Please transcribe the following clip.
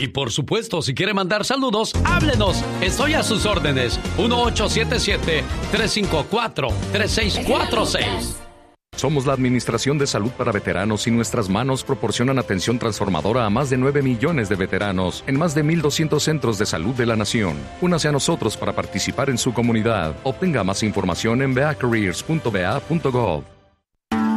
Y por supuesto, si quiere mandar saludos, háblenos. Estoy a sus órdenes. 1877-354-3646. Somos la Administración de Salud para Veteranos y nuestras manos proporcionan atención transformadora a más de 9 millones de veteranos en más de 1,200 centros de salud de la nación. Únase a nosotros para participar en su comunidad. Obtenga más información en beacareers.ba.gov.